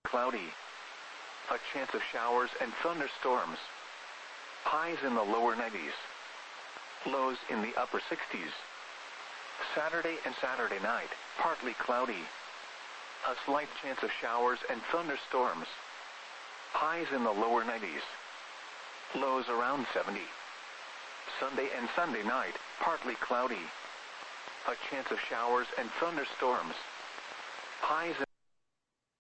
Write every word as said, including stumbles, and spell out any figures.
cloudy. A chance of showers and thunderstorms. Highs in the lower nineties. Lows in the upper sixties. Saturday and Saturday night, partly cloudy. A slight chance of showers and thunderstorms. Highs in the lower nineties. Lows around seventy. Sunday and Sunday night, partly cloudy. A chance of showers and thunderstorms. Highs